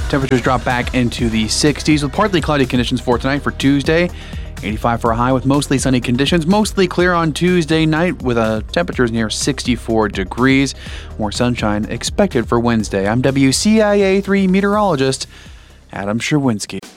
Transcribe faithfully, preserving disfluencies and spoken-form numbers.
Temperatures drop back into the sixties with partly cloudy conditions for tonight for Tuesday. eighty-five for a high with mostly sunny conditions. Mostly clear on Tuesday night with a temperatures near sixty-four degrees. More sunshine expected for Wednesday. I'm W C I A three meteorologist Adam Sherwinski.